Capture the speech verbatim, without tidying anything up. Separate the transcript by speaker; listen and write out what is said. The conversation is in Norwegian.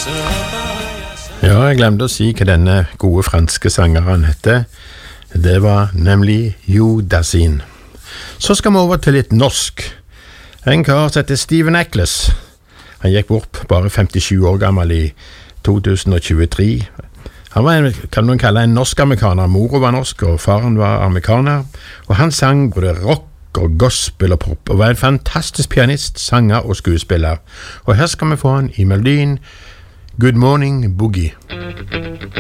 Speaker 1: Ja, jeg glemte å si hva denne gode franske sangeren hette. Det var nemlig Jo Dassin. Så skal vi over til litt norsk. En kar som heter Steven Eccles. Han gikk bort bare femtisju år gammel i to tusen tjuetre. Han var en, kan man kalle en norsk-amerikaner. Moro var norsk, og faren var amerikaner. Og han sang både rock og gospel og pop, og var en fantastisk pianist, sanger og skuespiller. Og her skal vi få han i melodien Good Morning Boogie.